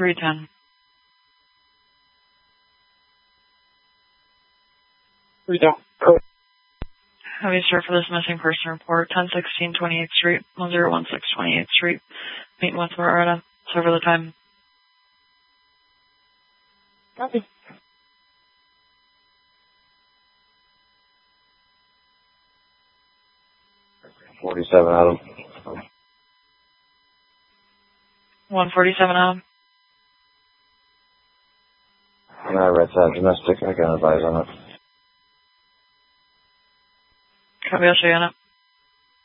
310. Have you served for this missing person report? 1016 28th Street, 1016 28th Street. Meet with Loretta. Serve for the time. Copy. $47 Adam. 147 Adam. And I read that domestic. I can advise on it. Copy, I'll show you on it.